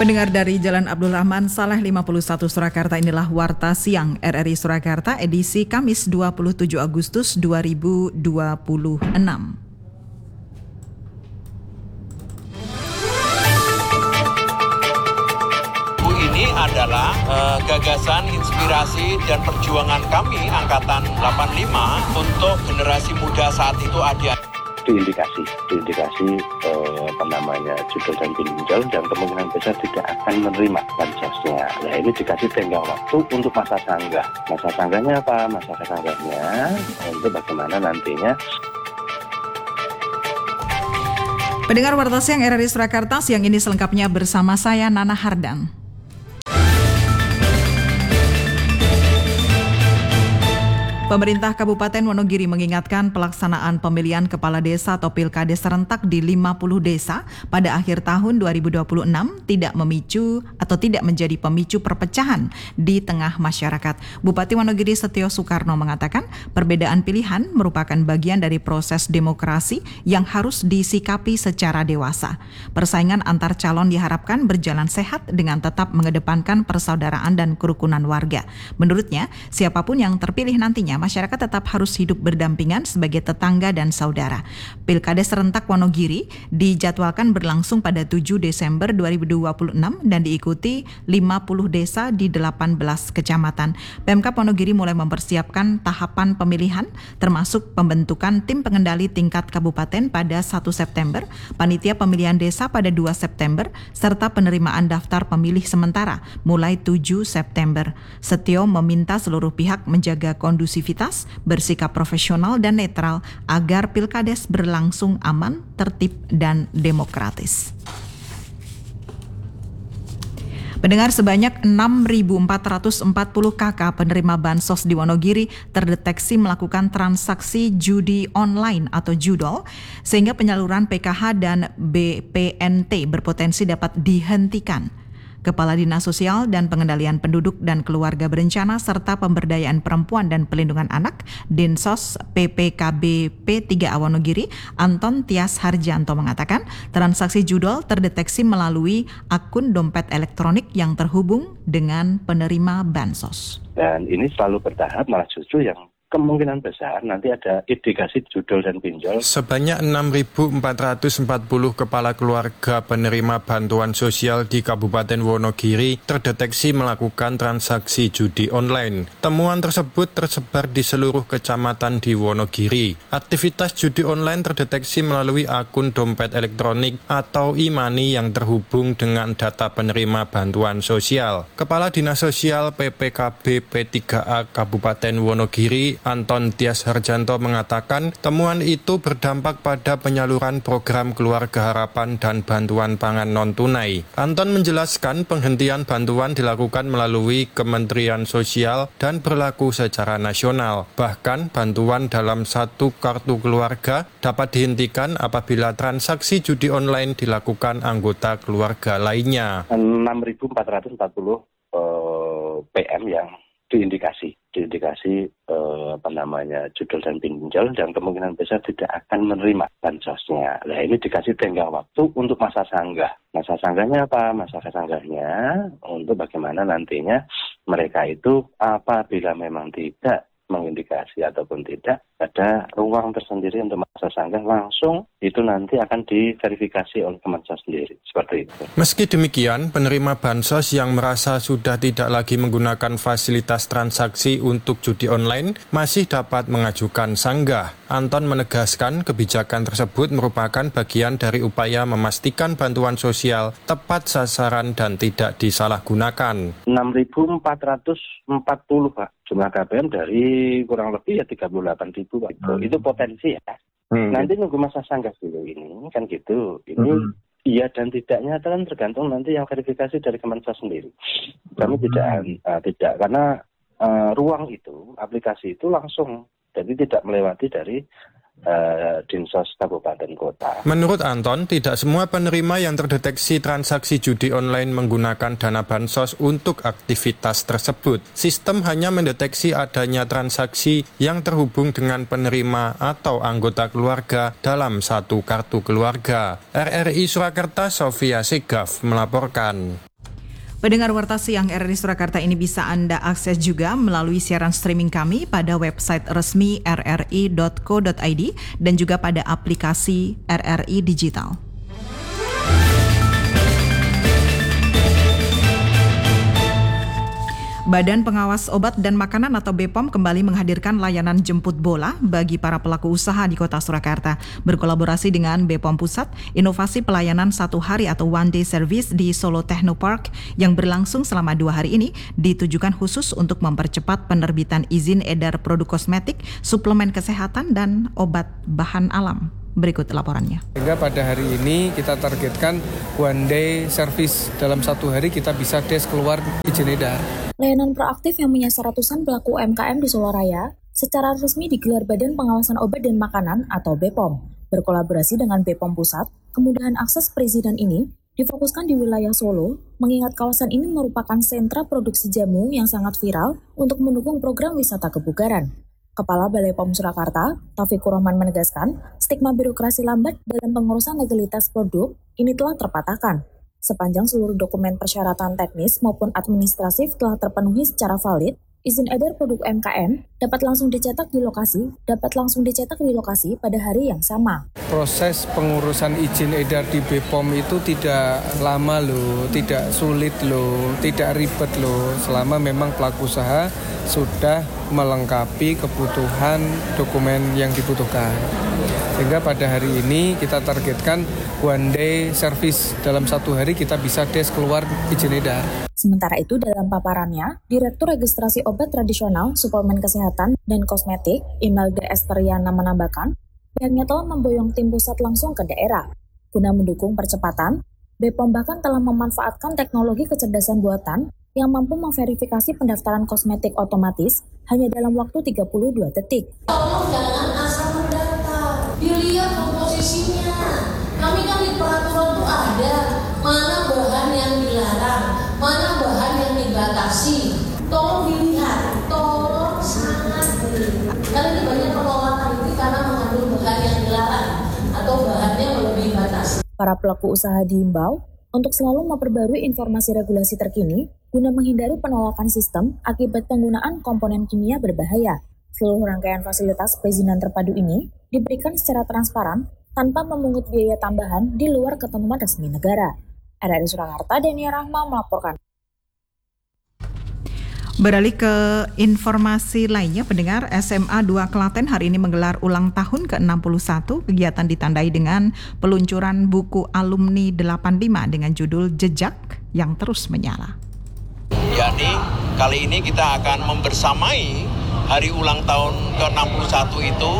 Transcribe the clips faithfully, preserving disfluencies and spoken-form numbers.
Pendengar dari Jalan Abdul Rahman Saleh lima puluh satu Surakarta, inilah Warta Siang R R I Surakarta edisi Kamis dua puluh tujuh Agustus dua ribu dua puluh enam. Ini adalah uh, gagasan, inspirasi, dan perjuangan kami Angkatan delapan puluh lima untuk generasi muda saat itu adik diindikasi, diindikasi eh, apa namanya judul dan pinjol dan kemungkinan besar tidak akan menerima bansosnya. Nah ini dikasih tenggang waktu untuk masa sanggah. Masa sanggahnya apa? Masa sanggahnya untuk bagaimana nantinya. Pendengar Warta Siang R R I Surakarta, siang ini selengkapnya bersama saya Nana Hardan. Pemerintah Kabupaten Wonogiri mengingatkan pelaksanaan pemilihan kepala desa atau pilkades serentak di lima puluh desa pada akhir tahun dua ribu dua puluh enam tidak memicu atau tidak menjadi pemicu perpecahan di tengah masyarakat. Bupati Wonogiri Setio Soekarno mengatakan perbedaan pilihan merupakan bagian dari proses demokrasi yang harus disikapi secara dewasa. Persaingan antar calon diharapkan berjalan sehat dengan tetap mengedepankan persaudaraan dan kerukunan warga. Menurutnya, siapapun yang terpilih nantinya, masyarakat tetap harus hidup berdampingan sebagai tetangga dan saudara. Pilkades serentak Wonogiri dijadwalkan berlangsung pada tujuh Desember dua ribu dua puluh enam dan diikuti lima puluh desa di delapan belas kecamatan. Pemkab Wonogiri mulai mempersiapkan tahapan pemilihan termasuk pembentukan tim pengendali tingkat kabupaten pada satu September, panitia pemilihan desa pada dua September, serta penerimaan daftar pemilih sementara mulai tujuh September. Setio meminta seluruh pihak menjaga kondusivitas, bersikap profesional dan netral agar pilkades berlangsung aman, tertib, dan demokratis. Pendengar, sebanyak enam ribu empat ratus empat puluh kakak penerima bansos di Wonogiri terdeteksi melakukan transaksi judi online atau judol, sehingga penyaluran P K H dan B P N T berpotensi dapat dihentikan. Kepala Dinas Sosial dan Pengendalian Penduduk dan Keluarga Berencana serta Pemberdayaan Perempuan dan Pelindungan Anak Dinsos P P K B P tiga A Wonogiri, Anton Tias Harjanto mengatakan transaksi judol terdeteksi melalui akun dompet elektronik yang terhubung dengan penerima bansos. Dan ini selalu bertahap, malah justru yang kemungkinan besar nanti ada indikasi judol dan pinjol. Sebanyak enam ribu empat ratus empat puluh kepala keluarga penerima bantuan sosial di Kabupaten Wonogiri terdeteksi melakukan transaksi judi online. Temuan tersebut tersebar di seluruh kecamatan di Wonogiri. Aktivitas judi online terdeteksi melalui akun dompet elektronik atau e-money yang terhubung dengan data penerima bantuan sosial. Kepala Dinas Sosial P P K B P tiga A Kabupaten Wonogiri, Anton Tias Harjanto mengatakan temuan itu berdampak pada penyaluran program Keluarga Harapan dan bantuan pangan non-tunai. Anton menjelaskan penghentian bantuan dilakukan melalui Kementerian Sosial dan berlaku secara nasional. Bahkan bantuan dalam satu kartu keluarga dapat dihentikan apabila transaksi judi online dilakukan anggota keluarga lainnya. enam ribu empat ratus empat puluh uh, P M yang diindikasi, diindikasi eh, apa namanya judul dan pinjol dan kemungkinan besar tidak akan menerima bansosnya. Nah ini dikasih tenggang waktu untuk masa sanggah. Masa sanggahnya apa? Masa sanggahnya untuk bagaimana nantinya mereka itu apabila memang tidak mengindikasi ataupun tidak ada ruang tersendiri untuk masa sanggah, langsung itu nanti akan diverifikasi oleh Kemensos sendiri, seperti itu. Meski demikian, penerima bansos yang merasa sudah tidak lagi menggunakan fasilitas transaksi untuk judi online masih dapat mengajukan sanggah. Anton menegaskan kebijakan tersebut merupakan bagian dari upaya memastikan bantuan sosial tepat sasaran dan tidak disalahgunakan. enam ribu empat ratus empat puluh Pak, jumlah K P M dari kurang lebih ya tiga puluh delapan ribu Pak. Hmm. Itu potensi ya. Hmm. Nanti nunggu masa sanggah dulu ini, kan gitu. Ini hmm. iya dan tidaknya kan tergantung nanti yang verifikasi dari Kemensos sendiri. Kami hmm. tidak uh, tidak karena uh, ruang itu, aplikasi itu langsung, jadi tidak melewati dari uh, Dinsos Kabupaten Kota. Menurut Anton, tidak semua penerima yang terdeteksi transaksi judi online menggunakan dana bansos untuk aktivitas tersebut. Sistem hanya mendeteksi adanya transaksi yang terhubung dengan penerima atau anggota keluarga dalam satu kartu keluarga. R R I Surakarta, Sofia Segaf melaporkan. Pendengar Warta Siang R R I Surakarta ini bisa Anda akses juga melalui siaran streaming kami pada website resmi r r i dot co dot i d dan juga pada aplikasi R R I Digital. Badan Pengawas Obat dan Makanan atau B P O M kembali menghadirkan layanan jemput bola bagi para pelaku usaha di Kota Surakarta. Berkolaborasi dengan B P O M Pusat, inovasi pelayanan satu hari atau one day service di Solo Technopark yang berlangsung selama dua hari ini ditujukan khusus untuk mempercepat penerbitan izin edar produk kosmetik, suplemen kesehatan, dan obat bahan alam. Berikut laporannya. Sehingga pada hari ini kita targetkan one day service. Dalam satu hari kita bisa des keluar izin edar. Layanan proaktif yang menyasar ratusan pelaku U M K M di Solo Raya secara resmi digelar Badan Pengawasan Obat dan Makanan atau B P O M. Berkolaborasi dengan B P O M Pusat, kemudahan akses perizinan ini difokuskan di wilayah Solo, mengingat kawasan ini merupakan sentra produksi jamu yang sangat viral untuk mendukung program wisata kebugaran. Kepala Balai P O M Surakarta, Taufikur Rahman menegaskan, stigma birokrasi lambat dalam pengurusan legalitas produk ini telah terpatahkan. Sepanjang seluruh dokumen persyaratan teknis maupun administratif telah terpenuhi secara valid, izin edar produk U M K M dapat langsung dicetak di lokasi, dapat langsung dicetak di lokasi pada hari yang sama. Proses pengurusan izin edar di B P O M itu tidak lama loh, tidak sulit loh, tidak ribet loh, selama memang pelaku usaha sudah melengkapi kebutuhan dokumen yang dibutuhkan. Sehingga pada hari ini kita targetkan one day service. Dalam satu hari kita bisa des keluar izin edar. Sementara itu dalam paparannya, Direktur Registrasi Obat Tradisional, Suplemen Kesehatan, dan Kosmetik, Imelda Esteriana menambahkan, pihaknya telah memboyong tim pusat langsung ke daerah. Guna mendukung percepatan, B P O M bahkan telah memanfaatkan teknologi kecerdasan buatan yang mampu memverifikasi pendaftaran kosmetik otomatis hanya dalam waktu tiga puluh dua detik. Tolong jangan asal mendaftar, dilihat komposisinya. Kami kan di peraturan itu ada, mana bahan yang dilarang, mana bahan yang dibatasi. Tolong dilihat, tolong sangat dilihat. Karena ini banyak penolakan itu karena mengandung bahan yang dilarang atau bahannya melebihi batas. Para pelaku usaha diimbau untuk selalu memperbarui informasi regulasi terkini guna menghindari penolakan sistem akibat penggunaan komponen kimia berbahaya. Seluruh rangkaian fasilitas perizinan terpadu ini diberikan secara transparan tanpa memungut biaya tambahan di luar ketentuan resmi negara. R R I Surakarta, Dania Rahma melaporkan. Beralih ke informasi lainnya, pendengar, S M A dua Klaten hari ini menggelar ulang tahun ke enam puluh satu. Kegiatan ditandai dengan peluncuran buku alumni delapan puluh lima dengan judul Jejak yang Terus Menyala. Yakni kali ini kita akan membersamai hari ulang tahun ke enam puluh satu itu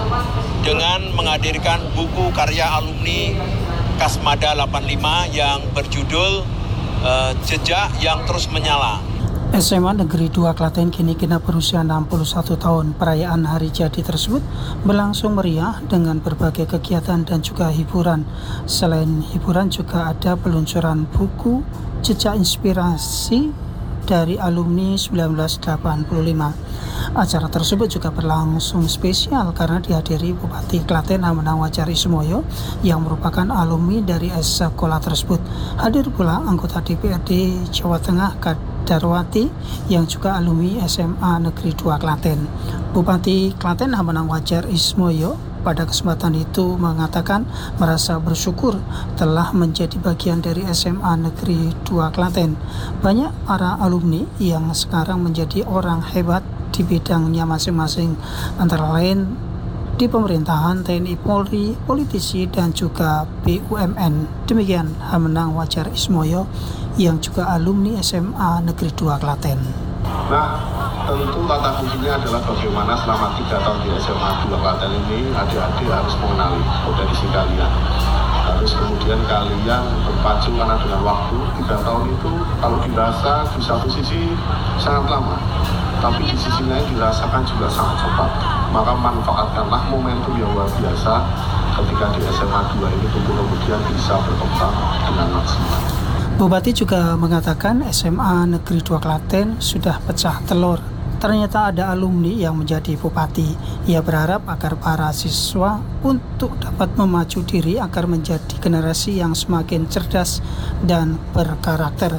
dengan menghadirkan buku karya alumni Kasmada delapan puluh lima yang berjudul uh, Jejak yang Terus Menyala. S M A Negeri dua Klaten kini genap berusia enam puluh satu tahun. Perayaan hari jadi tersebut berlangsung meriah dengan berbagai kegiatan dan juga hiburan. Selain hiburan juga ada peluncuran buku Jejak Inspirasi dari alumni seribu sembilan ratus delapan puluh lima. Acara tersebut juga berlangsung spesial karena dihadiri Bupati Klaten Hammenang Wajar Ismoyo yang merupakan alumni dari sekolah tersebut. Hadir pula anggota D P R D Jawa Tengah Darwati yang juga alumni S M A Negeri dua Klaten. Bupati Klaten Hammenang Wajar Ismoyo pada kesempatan itu mengatakan merasa bersyukur telah menjadi bagian dari S M A Negeri dua Klaten. Banyak para alumni yang sekarang menjadi orang hebat di bidangnya masing-masing, antara lain di pemerintahan, T N I Polri, politisi, dan juga B U M N. Demikian Hammenang Wajar Ismoyo yang juga alumni S M A Negeri dua Klaten. Nah, tentu kata kuncinya adalah bagaimana selama tiga tahun di S M A dua Klaten ini adik-adik harus mengenali potensi kalian. Harus kemudian kalian berpacu karena dengan waktu. Tiga tahun itu kalau dirasa di satu sisi sangat lama, tapi di sisi lain dirasakan juga sangat cepat. Maka manfaatkanlah momentum yang luar biasa ketika di S M A dua ini tentu kemudian bisa berkembang dengan maksimal. Bupati juga mengatakan S M A Negeri dua Klaten sudah pecah telur. Ternyata ada alumni yang menjadi bupati. Ia berharap agar para siswa untuk dapat memacu diri agar menjadi generasi yang semakin cerdas dan berkarakter.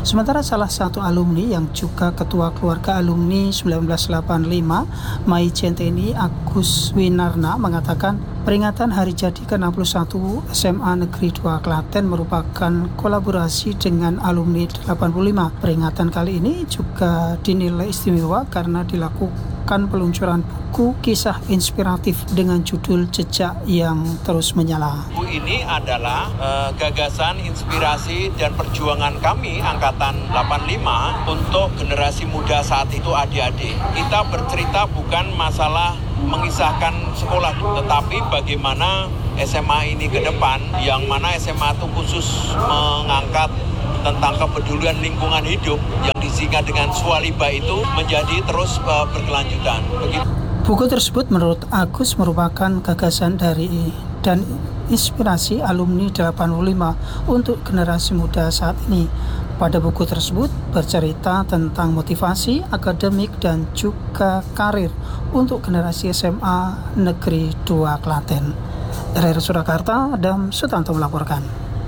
Sementara salah satu alumni yang juga ketua keluarga alumni seribu sembilan ratus delapan puluh lima, Mai Centeni Agus Winarna mengatakan peringatan hari jadi ke enam puluh satu S M A Negeri dua Klaten merupakan kolaborasi dengan alumni delapan puluh lima. Peringatan kali ini juga dinilai istimewa karena dilakukan peluncuran buku kisah inspiratif dengan judul Jejak yang Terus Menyala. Buku ini adalah uh, gagasan, inspirasi, dan perjuangan kami Angkatan delapan puluh lima untuk generasi muda saat itu adik-adik. Kita bercerita bukan masalah mengisahkan sekolah, tetapi bagaimana S M A ini ke depan, yang mana S M A itu khusus mengangkat tentang kepedulian lingkungan hidup yang disingkat dengan Swaliba itu menjadi terus uh, berkelanjutan. Begitu. Buku tersebut menurut Agus merupakan gagasan dari dan inspirasi alumni delapan puluh lima untuk generasi muda saat ini. Pada buku tersebut bercerita tentang motivasi akademik dan juga karir untuk generasi S M A Negeri dua Klaten. R R Surakarta, Adam Sutanto melaporkan.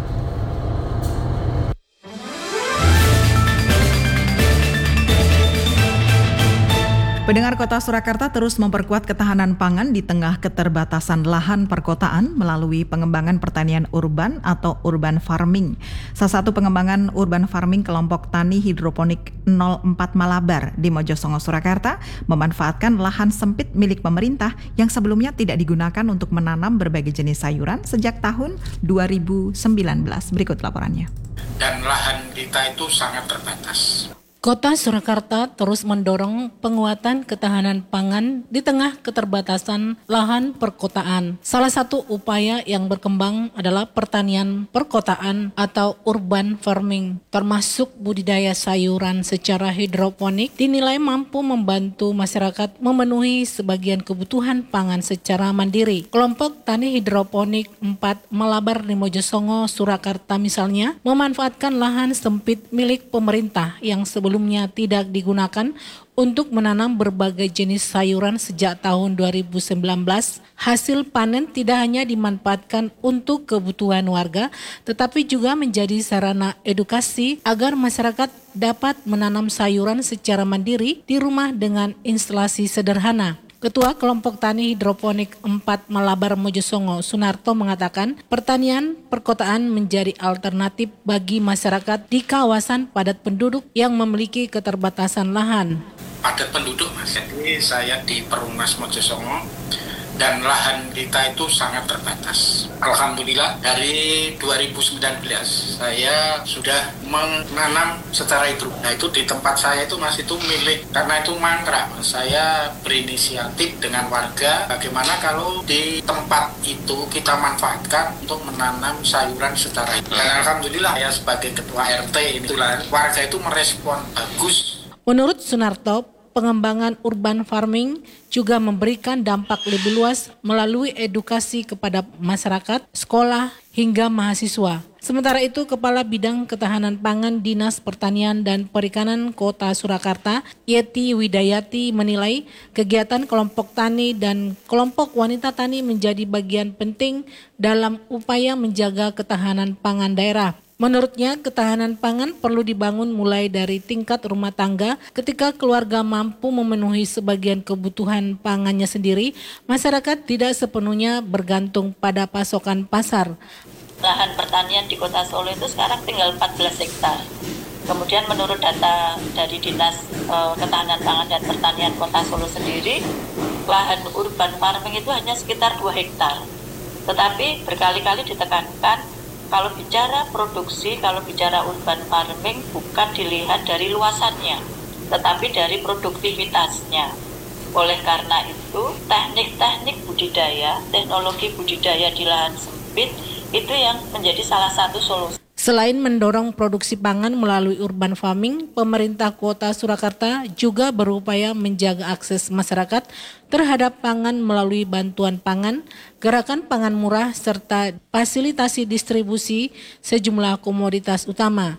Pendengar, Kota Surakarta terus memperkuat ketahanan pangan di tengah keterbatasan lahan perkotaan melalui pengembangan pertanian urban atau urban farming. Salah satu pengembangan urban farming kelompok tani hidroponik nol empat Malabar di Mojosongo, Surakarta memanfaatkan lahan sempit milik pemerintah yang sebelumnya tidak digunakan untuk menanam berbagai jenis sayuran sejak tahun dua ribu sembilan belas. Berikut laporannya. Dan lahan kita itu sangat terbatas. Kota Surakarta terus mendorong penguatan ketahanan pangan di tengah keterbatasan lahan perkotaan. Salah satu upaya yang berkembang adalah pertanian perkotaan atau urban farming, termasuk budidaya sayuran secara hidroponik, dinilai mampu membantu masyarakat memenuhi sebagian kebutuhan pangan secara mandiri. Kelompok tani hidroponik empat Malabar di Mojosongo, Surakarta misalnya, memanfaatkan lahan sempit milik pemerintah yang sebelum sebelumnya tidak digunakan untuk menanam berbagai jenis sayuran sejak tahun dua ribu sembilan belas. Hasil panen tidak hanya dimanfaatkan untuk kebutuhan warga, tetapi juga menjadi sarana edukasi agar masyarakat dapat menanam sayuran secara mandiri di rumah dengan instalasi sederhana. Ketua Kelompok Tani Hidroponik empat Malabar Mojosongo, Sunarto, mengatakan pertanian perkotaan menjadi alternatif bagi masyarakat di kawasan padat penduduk yang memiliki keterbatasan lahan. Padat penduduk, Mas. Jadi saya di Perumnas Mojosongo dan lahan kita itu sangat terbatas. Alhamdulillah dari dua ribu sembilan belas saya sudah menanam secara hidroponik. Nah itu di tempat saya itu Mas itu milik, karena itu mangkrak. Saya berinisiatif dengan warga bagaimana kalau di tempat itu kita manfaatkan untuk menanam sayuran secara hidroponik. Dan alhamdulillah saya sebagai ketua R T ini warga itu merespon bagus. Menurut Sunarto, pengembangan urban farming juga memberikan dampak lebih luas melalui edukasi kepada masyarakat, sekolah, hingga mahasiswa. Sementara itu, Kepala Bidang Ketahanan Pangan Dinas Pertanian dan Perikanan Kota Surakarta, Yeti Widayati, menilai kegiatan kelompok tani dan kelompok wanita tani menjadi bagian penting dalam upaya menjaga ketahanan pangan daerah. Menurutnya, ketahanan pangan perlu dibangun mulai dari tingkat rumah tangga. Ketika keluarga mampu memenuhi sebagian kebutuhan pangannya sendiri, masyarakat tidak sepenuhnya bergantung pada pasokan pasar. Lahan pertanian di Kota Solo itu sekarang tinggal empat belas hektar. Kemudian menurut data dari Dinas e, Ketahanan Pangan dan Pertanian Kota Solo sendiri, lahan urban farming itu hanya sekitar dua hektar. Tetapi berkali-kali ditekankan, kalau bicara produksi, kalau bicara urban farming bukan dilihat dari luasannya, tetapi dari produktivitasnya. Oleh karena itu, teknik-teknik budidaya, teknologi budidaya di lahan sempit itu yang menjadi salah satu solusi. Selain mendorong produksi pangan melalui urban farming, pemerintah Kota Surakarta juga berupaya menjaga akses masyarakat terhadap pangan melalui bantuan pangan, gerakan pangan murah, serta fasilitasi distribusi sejumlah komoditas utama.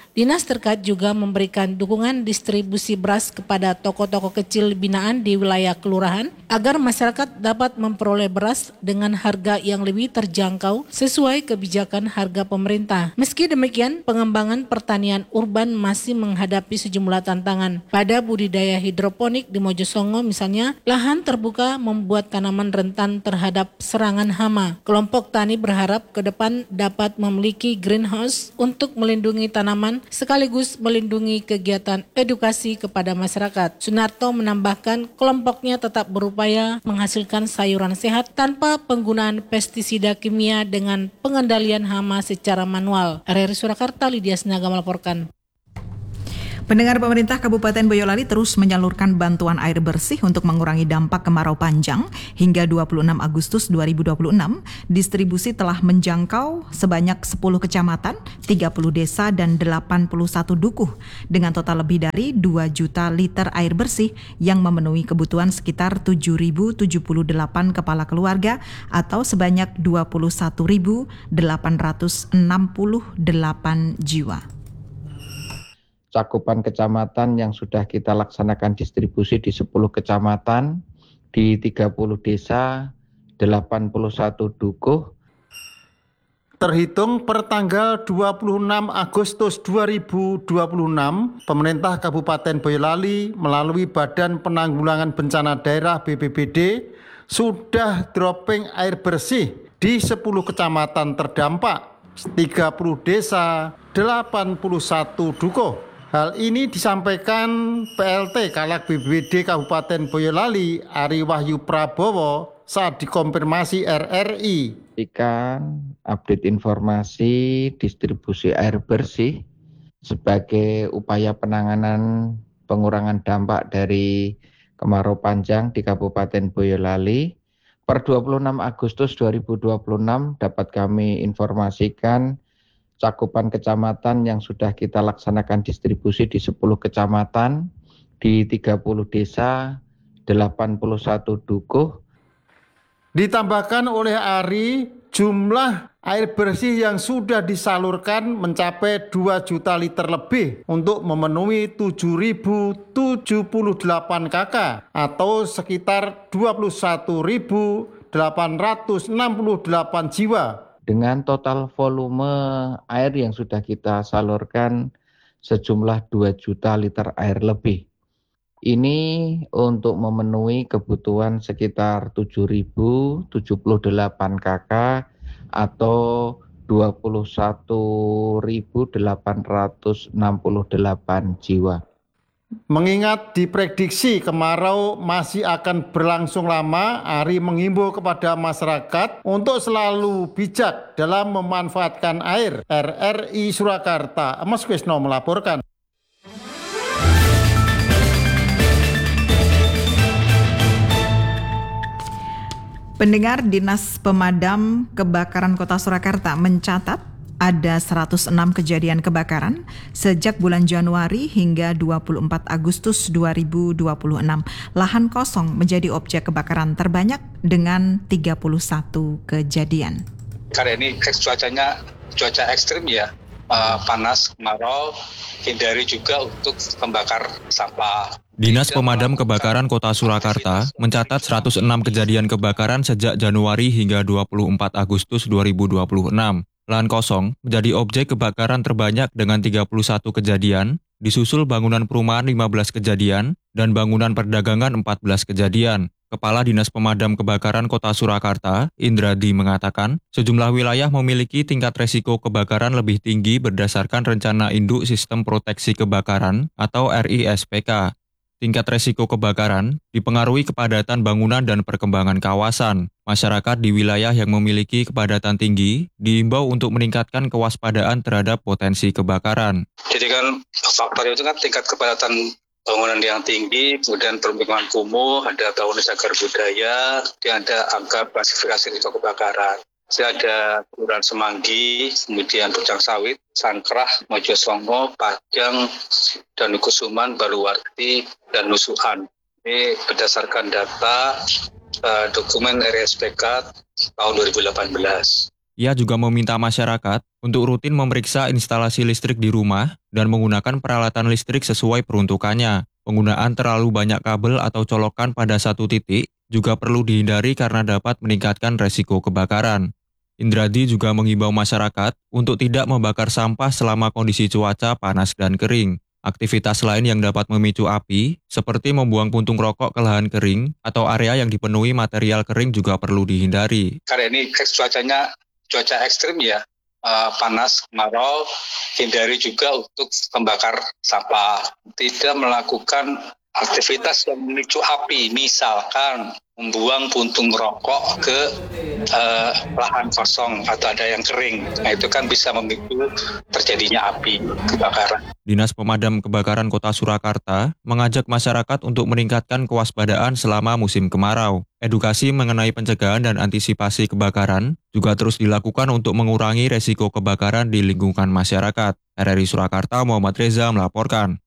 Dinas terkait juga memberikan dukungan distribusi beras kepada toko-toko kecil binaan di wilayah kelurahan agar masyarakat dapat memperoleh beras dengan harga yang lebih terjangkau sesuai kebijakan harga pemerintah. Meski demikian, pengembangan pertanian urban masih menghadapi sejumlah tantangan. Pada budidaya hidroponik di Mojosongo misalnya, lahan terbuka membuat tanaman rentan terhadap serangan hama. Kelompok tani berharap ke depan dapat memiliki greenhouse untuk melindungi tanaman sekaligus melindungi kegiatan edukasi kepada masyarakat. Sunarto menambahkan kelompoknya tetap berupaya menghasilkan sayuran sehat tanpa penggunaan pestisida kimia dengan pengendalian hama secara manual. R R I Surakarta, Lydia Sinaga melaporkan. Pendengar, pemerintah Kabupaten Boyolali terus menyalurkan bantuan air bersih untuk mengurangi dampak kemarau panjang. Hingga dua puluh enam Agustus dua ribu dua puluh enam, distribusi telah menjangkau sebanyak sepuluh kecamatan, tiga puluh desa, dan delapan puluh satu dukuh dengan total lebih dari dua juta liter air bersih yang memenuhi kebutuhan sekitar tujuh ribu tujuh puluh delapan kepala keluarga atau sebanyak dua puluh satu ribu delapan ratus enam puluh delapan jiwa. Cakupan kecamatan yang sudah kita laksanakan distribusi di sepuluh kecamatan, di tiga puluh desa, delapan puluh satu dukuh. Terhitung per tanggal dua puluh enam Agustus dua ribu dua puluh enam, pemerintah Kabupaten Boyolali melalui Badan Penanggulangan Bencana Daerah B P B D sudah dropping air bersih di sepuluh kecamatan terdampak, tiga puluh desa, delapan puluh satu dukuh. Hal ini disampaikan P L T Caleg B P B D Kabupaten Boyolali Ari Wahyu Prabowo saat dikonfirmasi R R I. Ikan update informasi distribusi air bersih sebagai upaya penanganan pengurangan dampak dari kemarau panjang di Kabupaten Boyolali. Per dua puluh enam Agustus dua ribu dua puluh enam dapat kami informasikan cakupan kecamatan yang sudah kita laksanakan distribusi di sepuluh kecamatan, di tiga puluh desa, delapan puluh satu dukuh. Ditambahkan oleh Ari, jumlah air bersih yang sudah disalurkan mencapai dua juta liter lebih untuk memenuhi tujuh ribu tujuh puluh delapan kakak atau sekitar dua puluh satu ribu delapan ratus enam puluh delapan jiwa. Dengan total volume air yang sudah kita salurkan sejumlah dua juta liter air lebih. Ini untuk memenuhi kebutuhan sekitar tujuh ribu tujuh puluh delapan kakak atau dua puluh satu ribu delapan ratus enam puluh delapan jiwa. Mengingat diprediksi kemarau masih akan berlangsung lama, Ari menghimbau kepada masyarakat untuk selalu bijak dalam memanfaatkan air. R R I Surakarta, Mas Krisno melaporkan. Pendengar, Dinas Pemadam Kebakaran Kota Surakarta mencatat ada seratus enam kejadian kebakaran sejak bulan Januari hingga dua puluh empat Agustus dua ribu dua puluh enam. Lahan kosong menjadi objek kebakaran terbanyak dengan tiga puluh satu kejadian. Karena ini cuacanya cuaca ekstrim ya, uh, panas, kemarau, hindari juga untuk membakar sampah. Dinas Pemadam Kebakaran Kota Surakarta mencatat seratus enam kejadian kebakaran sejak Januari hingga dua puluh empat Agustus dua ribu dua puluh enam. Lahan kosong menjadi objek kebakaran terbanyak dengan tiga puluh satu kejadian, disusul bangunan perumahan lima belas kejadian, dan bangunan perdagangan empat belas kejadian. Kepala Dinas Pemadam Kebakaran Kota Surakarta, Indradi, mengatakan sejumlah wilayah memiliki tingkat resiko kebakaran lebih tinggi berdasarkan Rencana Induk Sistem Proteksi Kebakaran atau R I S P K. Tingkat resiko kebakaran dipengaruhi kepadatan bangunan dan perkembangan kawasan. Masyarakat di wilayah yang memiliki kepadatan tinggi diimbau untuk meningkatkan kewaspadaan terhadap potensi kebakaran. Jadi kan faktor itu kan tingkat kepadatan bangunan yang tinggi, kemudian permukiman kumuh, ada bangunan cagar budaya, dan ada angka klasifikasi risiko kebakaran. Jadi ada Kelurahan Semanggi, kemudian Bujang Sawit, Sangkrah, Mojosongo, Pajang, dan Kusuman, Baluwarti, dan Nusuhan. Ini berdasarkan data uh, dokumen R I S P K tahun dua ribu delapan belas. Ia juga meminta masyarakat untuk rutin memeriksa instalasi listrik di rumah dan menggunakan peralatan listrik sesuai peruntukannya. Penggunaan terlalu banyak kabel atau colokan pada satu titik juga perlu dihindari karena dapat meningkatkan resiko kebakaran. Indradi juga mengimbau masyarakat untuk tidak membakar sampah selama kondisi cuaca panas dan kering. Aktivitas lain yang dapat memicu api, seperti membuang puntung rokok ke lahan kering atau area yang dipenuhi material kering juga perlu dihindari. Karena ini cuacanya cuaca ekstrim ya, uh, panas, kemarau, hindari juga untuk membakar sampah. Tidak melakukan aktivitas yang memicu api, misalkan membuang puntung rokok ke uh, lahan kosong atau ada yang kering. Nah, itu kan bisa memicu terjadinya api, kebakaran. Dinas Pemadam Kebakaran Kota Surakarta mengajak masyarakat untuk meningkatkan kewaspadaan selama musim kemarau. Edukasi mengenai pencegahan dan antisipasi kebakaran juga terus dilakukan untuk mengurangi resiko kebakaran di lingkungan masyarakat. R R I Surakarta, Muhammad Reza melaporkan.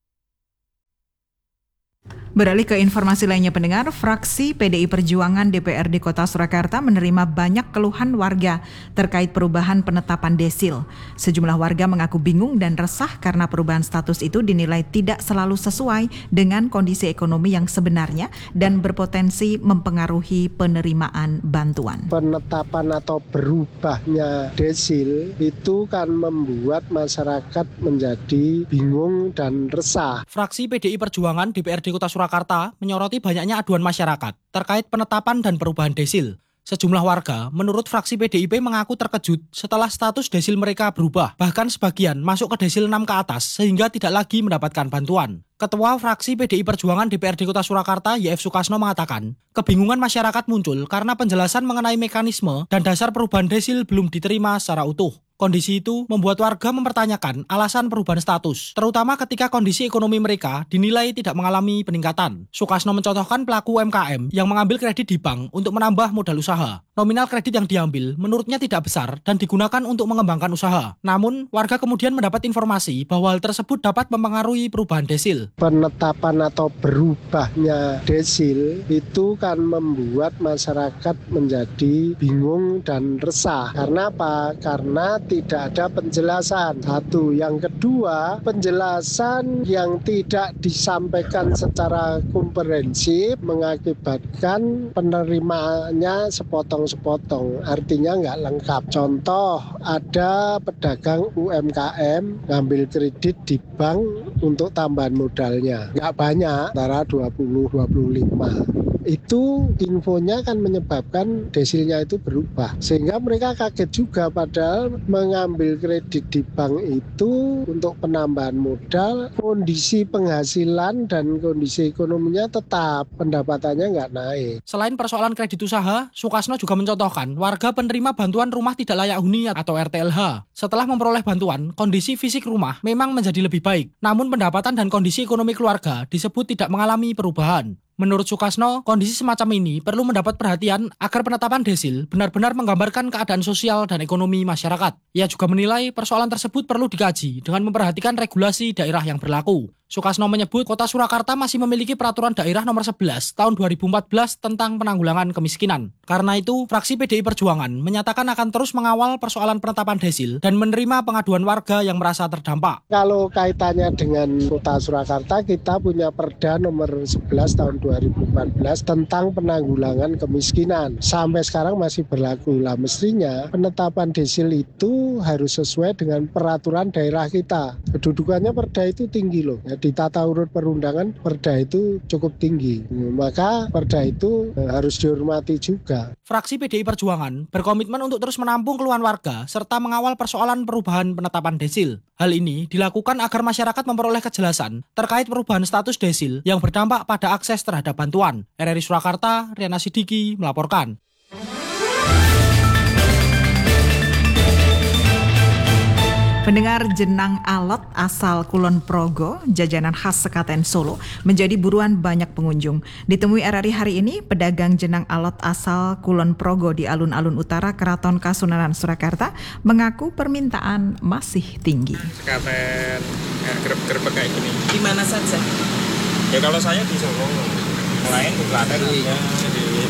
Beralih ke informasi lainnya pendengar, fraksi P D I Perjuangan D P R D Kota Surakarta menerima banyak keluhan warga terkait perubahan penetapan desil. Sejumlah warga mengaku bingung dan resah karena perubahan status itu dinilai tidak selalu sesuai dengan kondisi ekonomi yang sebenarnya dan berpotensi mempengaruhi penerimaan bantuan. Penetapan atau berubahnya desil itu kan membuat masyarakat menjadi bingung dan resah. Fraksi P D I Perjuangan D P R D Kota Surakarta menyoroti banyaknya aduan masyarakat terkait penetapan dan perubahan desil. Sejumlah warga menurut fraksi P D I P mengaku terkejut setelah status desil mereka berubah. Bahkan sebagian masuk ke desil enam ke atas sehingga tidak lagi mendapatkan bantuan. Ketua fraksi P D I Perjuangan D P R D Kota Surakarta Y F Sukasno mengatakan, kebingungan masyarakat muncul karena penjelasan mengenai mekanisme dan dasar perubahan desil belum diterima secara utuh. Kondisi itu membuat warga mempertanyakan alasan perubahan status, terutama ketika kondisi ekonomi mereka dinilai tidak mengalami peningkatan. Sukasno mencontohkan pelaku U M K M yang mengambil kredit di bank untuk menambah modal usaha. Nominal kredit yang diambil menurutnya tidak besar dan digunakan untuk mengembangkan usaha. Namun, warga kemudian mendapat informasi bahwa hal tersebut dapat mempengaruhi perubahan desil. Penetapan atau berubahnya desil itu kan membuat masyarakat menjadi bingung dan resah. Karena apa? Karena tidak ada penjelasan. Satu, yang kedua, penjelasan yang tidak disampaikan secara komprehensif mengakibatkan penerimaannya sepotong-sepotong, artinya nggak lengkap. Contoh, ada pedagang U M K M ngambil kredit di bank untuk tambahan modalnya, nggak banyak, antara dua puluh sampai dua puluh lima. Itu infonya kan menyebabkan desilnya itu berubah, sehingga mereka kaget juga, padahal mengambil kredit di bank itu untuk penambahan modal, kondisi penghasilan dan kondisi ekonominya tetap, pendapatannya nggak naik. Selain persoalan kredit usaha, Sukasno juga mencontohkan warga penerima bantuan rumah tidak layak huni atau R T L H. Setelah memperoleh bantuan, kondisi fisik rumah memang menjadi lebih baik, namun pendapatan dan kondisi ekonomi keluarga disebut tidak mengalami perubahan. Menurut Sukasno, kondisi semacam ini perlu mendapat perhatian agar penetapan desil benar-benar menggambarkan keadaan sosial dan ekonomi masyarakat. Ia juga menilai persoalan tersebut perlu dikaji dengan memperhatikan regulasi daerah yang berlaku. Sukasno menyebut Kota Surakarta masih memiliki peraturan daerah nomor sebelas tahun dua ribu empat belas tentang penanggulangan kemiskinan. Karena itu, fraksi P D I Perjuangan menyatakan akan terus mengawal persoalan penetapan desil dan menerima pengaduan warga yang merasa terdampak. Kalau kaitannya dengan Kota Surakarta, kita punya Perda nomor sebelas tahun dua ribu empat belas tentang penanggulangan kemiskinan. Sampai sekarang masih berlaku. Lah mestinya penetapan desil itu harus sesuai dengan peraturan daerah kita. Kedudukannya Perda itu tinggi loh. Di tata urut perundangan Perda itu cukup tinggi. Maka Perda itu harus dihormati juga. Fraksi P D I Perjuangan berkomitmen untuk terus menampung keluhan warga serta mengawal persoalan perubahan penetapan desil. Hal ini dilakukan agar masyarakat memperoleh kejelasan terkait perubahan status desil yang berdampak pada akses terhadap bantuan. R R I Surakarta, Riana Sidiki melaporkan. Pendengar, jenang alot asal Kulon Progo, jajanan khas Sekaten Solo, menjadi buruan banyak pengunjung. Ditemui R R I hari ini, pedagang jenang alot asal Kulon Progo di alun-alun utara Keraton Kasunanan Surakarta mengaku permintaan masih tinggi. Sekaten, ya, gerep-gerep kayak gini. Di mana saja? Ya kalau saya di Solo, lain di Klaten, di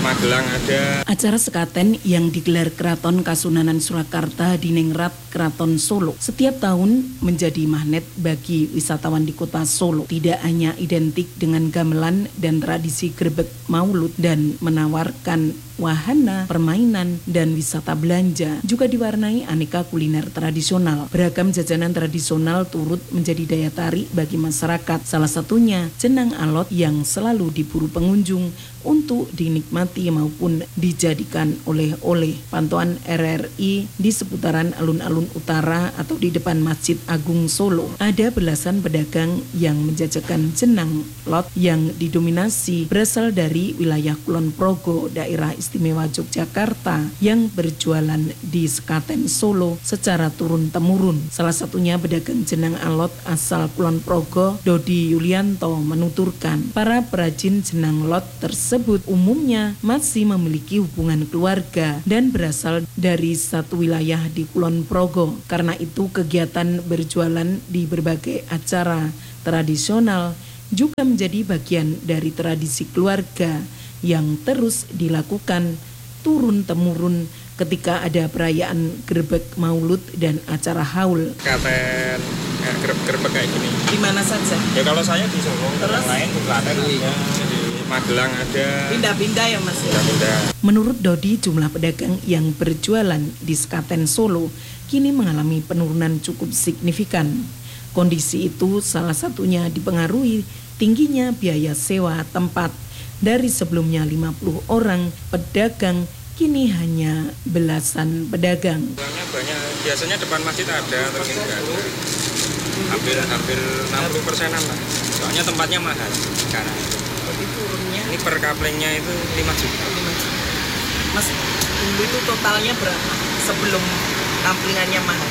Magelang ada. Acara sekaten yang digelar Keraton Kasunanan Surakarta di Ningrat Keraton Solo setiap tahun menjadi magnet bagi wisatawan di kota Solo. Tidak hanya identik dengan gamelan dan tradisi grebek maulud dan menawarkan wahana, permainan, dan wisata belanja, juga diwarnai aneka kuliner tradisional. Beragam jajanan tradisional turut menjadi daya tarik bagi masyarakat. Salah satunya jenang alot yang selalu diburu pengunjung untuk dinikmati maupun dijadikan oleh-oleh. Pantauan R R I di seputaran alun-alun utara atau di depan Masjid Agung Solo, ada belasan pedagang yang menjajakan jenang lot yang didominasi berasal dari wilayah Kulon Progo, daerah istimewa Yogyakarta, yang berjualan di sekaten Solo secara turun-temurun. Salah satunya pedagang jenang alot asal Kulon Progo, Dodi Yulianto, menuturkan para perajin jenang lot tersebut tersebut umumnya masih memiliki hubungan keluarga dan berasal dari satu wilayah di Kulon Progo. Karena itu kegiatan berjualan di berbagai acara tradisional juga menjadi bagian dari tradisi keluarga yang terus dilakukan turun-temurun ketika ada perayaan grebek maulud dan acara haul. Katen ya, grebek kayak gini. Di mana saja? Ya kalau saya di Solo, terus yang lain di Klaten ada, di Magelang ada. Pindah-pindah ya Mas? Pindah-pindah. Menurut Dodi, jumlah pedagang yang berjualan di sekaten Solo kini mengalami penurunan cukup signifikan. Kondisi itu salah satunya dipengaruhi tingginya biaya sewa tempat. Dari sebelumnya lima puluh orang pedagang, kini hanya belasan pedagang. Banyak, banyak. Biasanya depan masjid ada, terus ini enggak ada. Hampir, hampir enam puluh persenan lah. Soalnya tempatnya mahal sekarang. Jadi turunnya? Ini per kaplingnya itu lima juta. lima juta. Mas, dulu itu totalnya berapa sebelum kamplingannya mahal?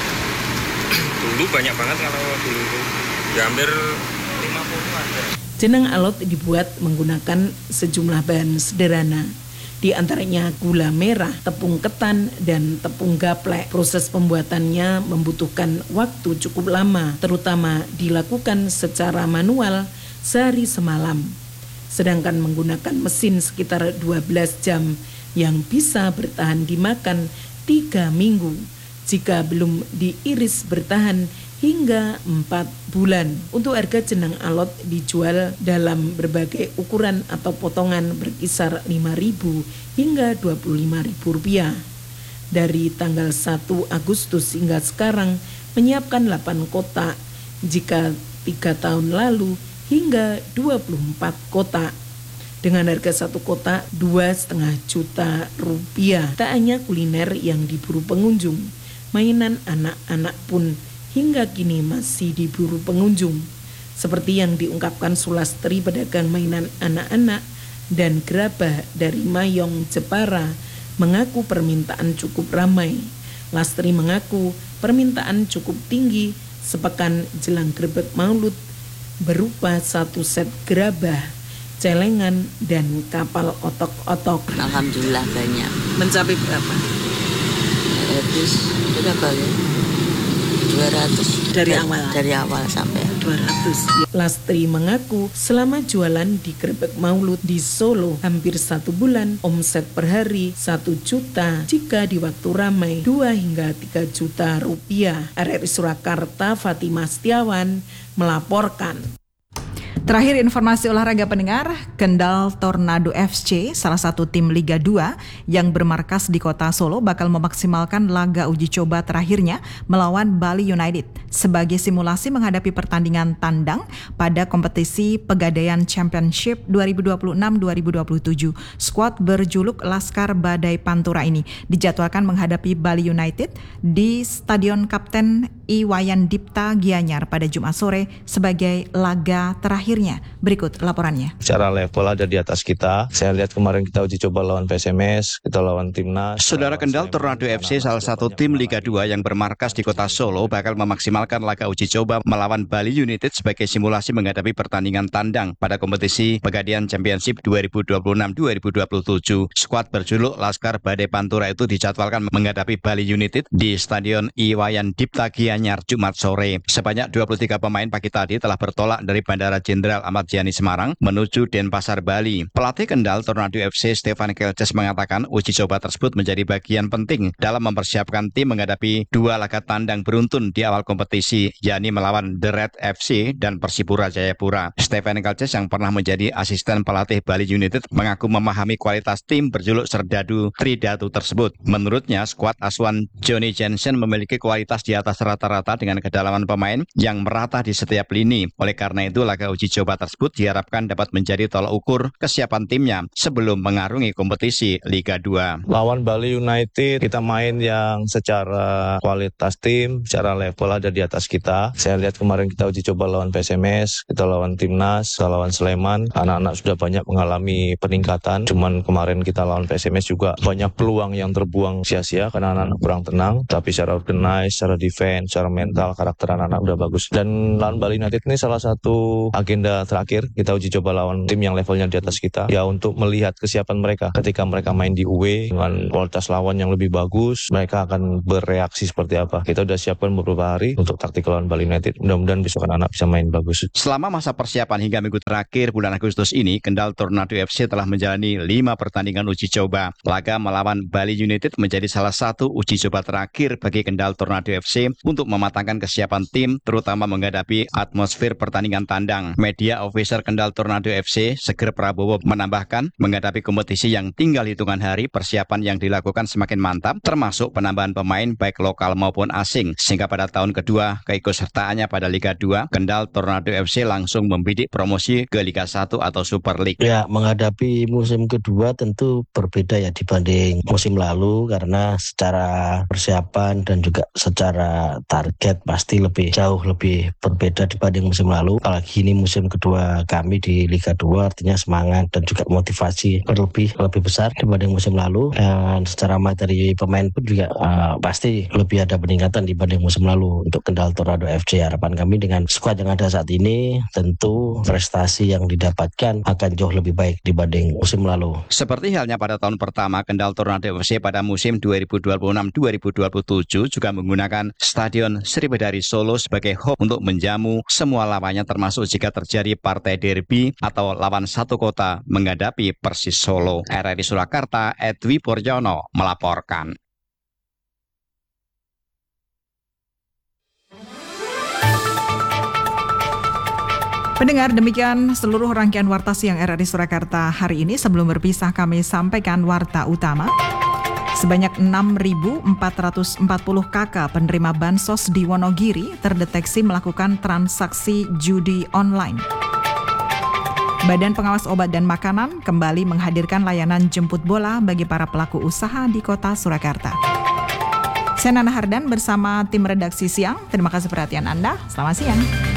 Dulu banyak banget kalau dulu. Ya hampir lima puluh ada. Jenang alot dibuat menggunakan sejumlah bahan sederhana, di antaranya gula merah, tepung ketan, dan tepung gaplek. Proses pembuatannya membutuhkan waktu cukup lama, terutama dilakukan secara manual sehari semalam. Sedangkan menggunakan mesin sekitar dua belas jam yang bisa bertahan dimakan tiga minggu. Jika belum diiris bertahan hingga empat bulan. Untuk harga jenang alot dijual dalam berbagai ukuran atau potongan berkisar lima ribu hingga dua puluh lima ribu rupiah. Dari tanggal satu Agustus hingga sekarang menyiapkan delapan kotak, jika tiga tahun lalu hingga dua puluh empat kotak. Dengan harga satu kotak dua setengah juta rupiah. Tak hanya kuliner yang diburu pengunjung, mainan anak-anak pun hingga kini masih diburu pengunjung. Seperti yang diungkapkan Sulastri, pedagang mainan anak-anak dan gerabah dari Mayong, Jepara, mengaku permintaan cukup ramai. Lastri mengaku permintaan cukup tinggi sepekan jelang grebek maulud berupa satu set gerabah, celengan, dan kapal otok-otok. Alhamdulillah banyak. Mencapai berapa? Habis berapa ya? dua ratus dari awal dari awal sampai dua ratus. Lastri mengaku selama jualan di grebek maulud di Solo hampir satu bulan, omset per hari satu juta, jika di waktu ramai dua hingga tiga juta rupiah. R R I Surakarta, Fatimah Setiawan melaporkan. Terakhir informasi olahraga pendengar, Kendal Tornado F C, salah satu tim Liga dua yang bermarkas di kota Solo, bakal memaksimalkan laga uji coba terakhirnya melawan Bali United sebagai simulasi menghadapi pertandingan tandang pada kompetisi Pegadaian Championship dua ribu dua puluh enam dua ribu dua puluh tujuh. Skuad berjuluk Laskar Badai Pantura ini dijadwalkan menghadapi Bali United di Stadion Kapten Iwayan Dipta Gianyar pada Jumat sore sebagai laga terakhirnya. Berikut laporannya. Secara level ada di atas kita. Saya lihat kemarin kita uji coba lawan P S M S, kita lawan Timnas. Saudara, Kendal Tornado F C, salah satu tim Liga dua yang bermarkas di kota Solo, bakal memaksimalkan laga uji coba melawan Bali United sebagai simulasi menghadapi pertandingan tandang pada kompetisi Pegadaian Championship dua ribu dua puluh enam dua ribu dua puluh tujuh. Skuad berjuluk Laskar Badai Pantura itu dijadwalkan menghadapi Bali United di Stadion Iwayan Dipta Gianyar Jumat sore. Sebanyak dua puluh tiga pemain pagi tadi telah bertolak dari Bandara Jenderal Jenderal Ahmad Yani Semarang menuju Denpasar, Bali. Pelatih Kendal Tornado F C Stefan Kelces mengatakan uji coba tersebut menjadi bagian penting dalam mempersiapkan tim menghadapi dua laga tandang beruntun di awal kompetisi, yakni melawan The Red F C dan Persipura Jayapura. Stefan Kelces yang pernah menjadi asisten pelatih Bali United mengaku memahami kualitas tim berjuluk Serdadu Tridatu tersebut. Menurutnya, skuad asuhan Johnny Jensen memiliki kualitas di atas rata-rata dengan kedalaman pemain yang merata di setiap lini. Oleh karena itu, laga uji coba tersebut diharapkan dapat menjadi tolak ukur kesiapan timnya sebelum mengarungi kompetisi Liga dua. Lawan Bali United, kita main yang secara kualitas tim, secara level ada di atas kita. Saya lihat kemarin kita uji coba lawan P S M S, kita lawan Timnas, kita lawan Sleman. Anak-anak sudah banyak mengalami peningkatan. Cuman kemarin kita lawan P S M S juga banyak peluang yang terbuang sia-sia karena anak-anak kurang tenang. Tapi secara organize, secara defense, secara mental, karakter anak-anak udah bagus. Dan lawan Bali United ini salah satu agenda terakhir. Kita uji coba lawan tim yang levelnya di atas kita. Ya untuk melihat kesiapan mereka. Ketika mereka main di U W dengan kualitas lawan yang lebih bagus, mereka akan bereaksi seperti apa. Kita udah siapkan beberapa hari untuk taktik lawan Bali United. Mudah-mudahan besok anak-anak bisa main bagus. Selama masa persiapan hingga minggu terakhir bulan Agustus ini, Kendal Tornado F C telah menjalani lima pertandingan uji coba. Laga melawan Bali United menjadi salah satu uji coba terakhir bagi Kendal Tornado F C untuk mematangkan kesiapan tim, terutama menghadapi atmosfer pertandingan tandang. Media Officer Kendal Tornado F C, Seger Prabowo, menambahkan, menghadapi kompetisi yang tinggal hitungan hari, persiapan yang dilakukan semakin mantap, termasuk penambahan pemain baik lokal maupun asing. Sehingga pada tahun kedua keikutsertaannya pada Liga dua, Kendal Tornado F C langsung membidik promosi ke Liga satu atau Super League. Ya, menghadapi musim kedua tentu berbeda ya dibanding musim lalu, karena secara persiapan dan juga secara target pasti lebih jauh lebih berbeda dibanding musim lalu. Apalagi ini musim kedua kami di Liga dua, artinya semangat dan juga motivasi lebih lebih besar dibanding musim lalu. Dan secara materi pemain pun juga uh, pasti lebih ada peningkatan dibanding musim lalu untuk Kendal Tornado F C. Harapan kami dengan skuad yang ada saat ini, tentu prestasi yang didapatkan akan jauh lebih baik dibanding musim lalu. Seperti halnya pada tahun pertama Kendal Tornado F C pada musim dua ribu dua puluh enam dua ribu dua puluh tujuh juga menggunakan Stadion Sribedari Solo sebagai home untuk menjamu semua lawannya, termasuk jika terjadi partai derby atau lawan satu kota menghadapi Persis Solo. R R I Surakarta, Edwi Puryono melaporkan. Pendengar, demikian seluruh rangkaian Warta Siang R R I Surakarta hari ini. Sebelum berpisah, kami sampaikan warta utama. Sebanyak enam ribu empat ratus empat puluh kakak penerima bansos di Wonogiri terdeteksi melakukan transaksi judi online. Badan Pengawas Obat dan Makanan kembali menghadirkan layanan jemput bola bagi para pelaku usaha di Kota Surakarta. Saya Nana Hardan bersama tim redaksi Siang. Terima kasih perhatian Anda. Selamat siang.